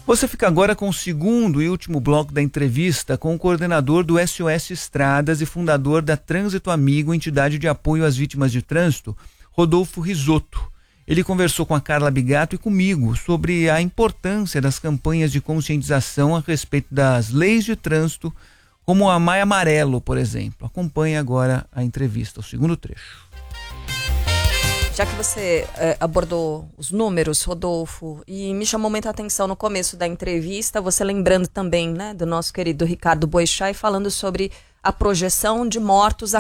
Você fica agora com o segundo e último bloco da entrevista com o coordenador do SOS Estradas e fundador da Trânsito Amigo, entidade de apoio às vítimas de trânsito, Rodolfo Risotto. Ele conversou com a Carla Bigato e comigo sobre a importância das campanhas de conscientização a respeito das leis de trânsito, como a Maio Amarelo, por exemplo. Acompanhe agora a entrevista, o segundo trecho. Já que você abordou os números, Rodolfo, e me chamou muita atenção no começo da entrevista, você lembrando também, né, do nosso querido Ricardo Boechat, falando sobre a projeção de mortos a